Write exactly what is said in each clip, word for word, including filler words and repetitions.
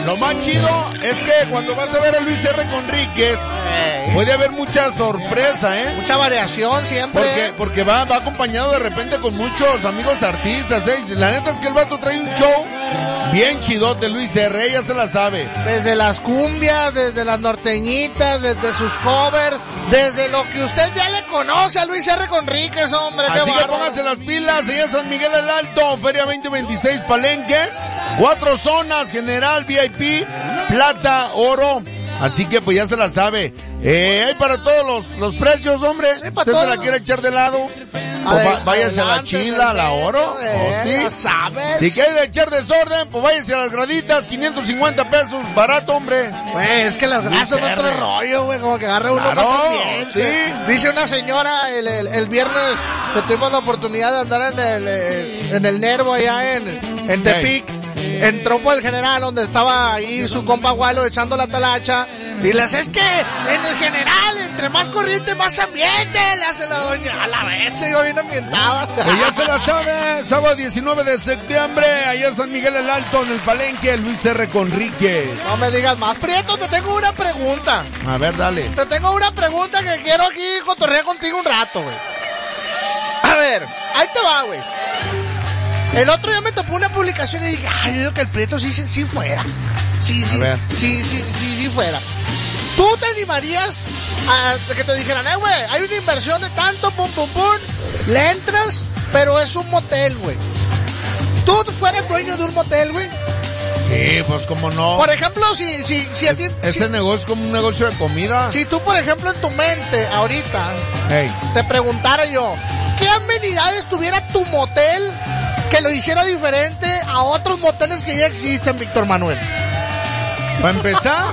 Lo más chido es que cuando vas a ver a Luis R. Conríquez, hey. puede haber mucha sorpresa, ¿eh? Mucha variación siempre. Porque, porque va, va acompañado de repente con muchos amigos artistas, ¿eh? La neta es que el vato trae un show bien chidote, Luis R., ya se la sabe. Desde las cumbias, desde las norteñitas, desde sus covers, desde lo que usted ya le conoce a Luis R. Conríquez, hombre. Así que póngase las pilas, allá San Miguel el Alto, Feria veinte veintiséis Palenque, cuatro zonas, general, V I P, plata, oro. Así que pues ya se la sabe. Eh, hay para todos los, los precios, hombre. Sí, ¿usted se la quiere echar de lado? Pues váyase a la Chila, a la Oro. Eh, ¿sí? ¿no sabes? Si quiere echar desorden, pues váyase a las graditas, quinientos cincuenta pesos, barato, hombre. Güey, es que las gradas son otro rollo, güey, como que agarra uno claro, más ambiente. Sí. Dice una señora el, el, el viernes que tuvimos la oportunidad de andar en el, en el Nervo allá en, en Tepic. Hey. Entró por el general donde estaba ahí su compa Gualo echando la talacha. Y les es que en el general, entre más corriente, más ambiente, le hace la doña. A la vez, yo bien ambientada. Pues ya se la sabe, sábado diecinueve de septiembre, allá San Miguel el Alto, en el Palenque, Luis R. Conríquez. No me digas más. Prieto, te tengo una pregunta. A ver, dale. Te tengo una pregunta que quiero aquí cotorrear contigo un rato, güey. A ver, ahí te va, güey. El otro día me topó una publicación y dije, ay, yo digo que el Prieto sí, sí, sí fuera. Sí, sí, sí, sí, sí, sí fuera. ¿Tú te animarías a que te dijeran, eh, güey, hay una inversión de tanto, pum, pum, pum, le entras, pero es un motel, güey? ¿Tú fueras dueño de un motel, güey? Sí, pues cómo no. Por ejemplo, si, si, si... Es, ese si, negocio es como un negocio de comida. Si tú, por ejemplo, en tu mente, ahorita, hey. te preguntara yo, ¿qué amenidades tuviera tu motel que lo hiciera diferente a otros moteles que ya existen, Víctor Manuel? Para empezar,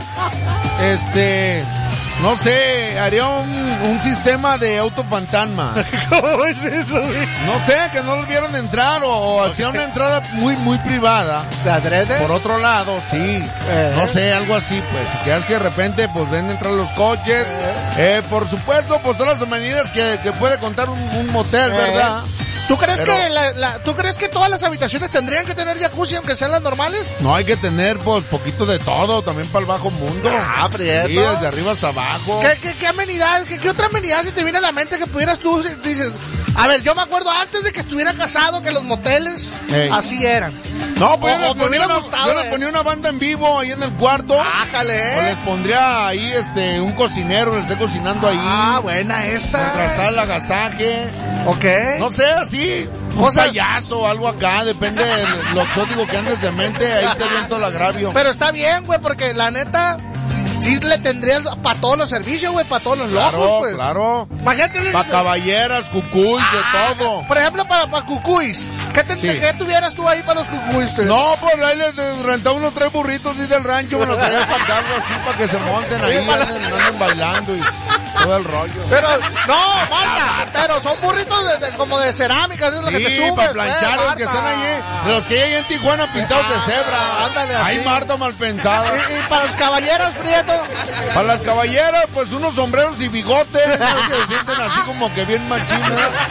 este, no sé, haría un, un sistema de autofantasma. ¿Cómo es eso, güey? No sé, que no lo vieran entrar o, o okay. hacía una entrada muy, muy privada. ¿De adrede? Por otro lado, sí. Eh. No sé, algo así, pues. Que es que de repente, pues, ven entrar los coches. Eh. Eh, por supuesto, pues, todas las avenidas que, que puede contar un, un motel, eh. ¿verdad? ¿Tú crees Pero, que la, la, ¿Tú crees que todas las habitaciones tendrían que tener jacuzzi aunque sean las normales? No, hay que tener, pues, poquito de todo, también para el bajo mundo. Ah, Prieto. Sí, desde arriba hasta abajo. ¿Qué, qué, qué amenidad, qué, qué otra amenidad se te viene a la mente que pudieras tú, dices, a ver, yo me acuerdo antes de que estuviera casado que los moteles hey. así eran. No, pues o, yo, o le ponía una, yo le ponía una banda en vivo ahí en el cuarto. Ájale. O les pondría ahí, este, un cocinero, le esté cocinando ahí. Ah, buena esa. Contratar el agasaje. Ok. No sé, así. Un Cosas... payaso o algo acá, depende de lo exótico que andes de mente, ahí te viento el agravio. Pero está bien, güey, porque la neta, sí le tendrías para todos los servicios, güey, para todos los claro, locos, pues. Claro, Imagínate. Para caballeras, cucuys, ah, de todo. Por ejemplo, para, para cucuys. ¿Qué, te, sí. ¿Qué tuvieras tú ahí para los cucuys? Te? No, pues ahí les rentaba unos tres burritos y del rancho, me los traía para acá, así, para que se monten ahí, para... anden, anden bailando y todo el rollo. Pero, no, Marta, pero son burritos de, de, como de cerámica, es lo sí, que te subes. para planchar, eh, los que están allí, los que hay en Tijuana pintados ah, de cebra. Ándale así. Ahí Marta mal pensada. ¿Y, y para las caballeras, Prieto? Para las caballeras, pues unos sombreros y bigotes, que se sienten así como que bien machinas.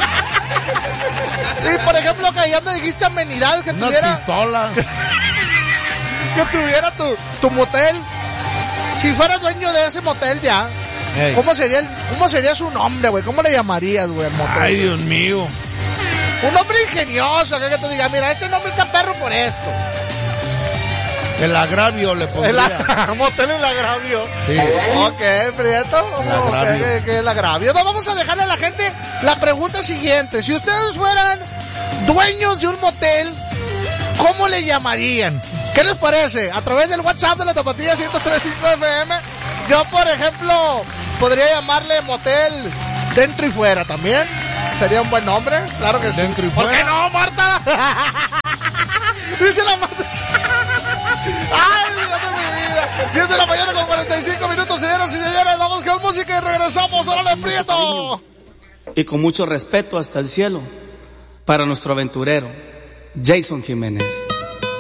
Y por ejemplo, que ya me dijiste amenidades que unas tuviera... Unas pistolas. Que tuviera tu, tu motel. Si fueras dueño de ese motel ya, hey. ¿cómo sería el, cómo sería su nombre, güey? ¿Cómo le llamarías, güey, al motel? Ay, Dios mío. Un nombre ingenioso, que, que te diga, mira, este nombre está perro por esto. El agravio le pondría. El motel El Agravio. Sí. Ok, Prieto. El agravio. ¿Qué, qué, el agravio? No, vamos a dejarle a la gente la pregunta siguiente. Si ustedes fueran dueños de un motel, ¿cómo le llamarían? ¿Qué les parece? A través del WhatsApp de la Tapatía ciento tres punto cinco F M. Yo, por ejemplo, podría llamarle motel Dentro y Fuera también. Sería un buen nombre. Claro que sí. Dentro y Fuera. ¿Por qué no, Marta? Dice la Marta. ¡Ay, Dios de mi vida! diez de la mañana con cuarenta y cinco minutos, señoras y señores. Vamos con música y regresamos. ¡Órale, Prieto! Y con mucho respeto hasta el cielo para nuestro aventurero, Jason Jiménez.